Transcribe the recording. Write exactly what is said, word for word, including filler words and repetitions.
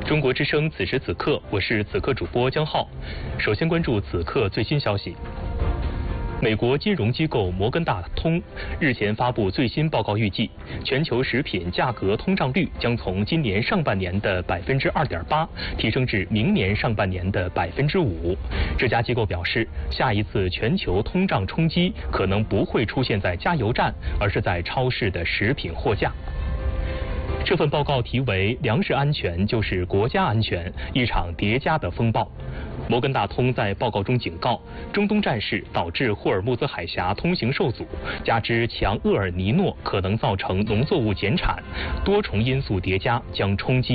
中国之声此时此刻，我是此刻主播江浩。首先关注此刻最新消息。美国金融机构摩根大通日前发布最新报告，预计全球食品价格通胀率将从今年上半年的百分之二点八提升至明年上半年的百分之五。这家机构表示，下一次全球通胀冲击可能不会出现在加油站，而是在超市的食品货架。这份报告题为“粮食安全就是国家安全：一场叠加的风暴”。摩根大通在报告中警告，中东战事导致霍尔木兹海峡通行受阻，加之强厄尔尼诺可能造成农作物减产，多重因素叠加将冲击